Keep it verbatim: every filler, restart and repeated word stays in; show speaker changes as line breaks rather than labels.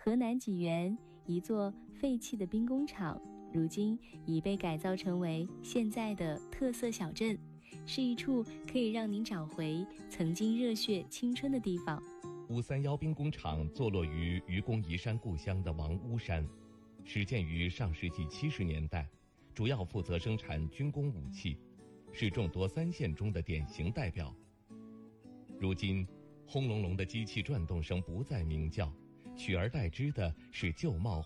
河南济源一座废弃的兵工厂，如今已被改造成为现在的特色小镇，是一处可以让您找回曾经热血青春的地方。
五三幺兵工厂坐落于愚公移山故乡的王屋山，始建于上世纪七十年代，主要负责生产军工武器，是众多三线中的典型代表。如今，轰隆隆的机器转动声不再鸣叫，取而代之的是旧貌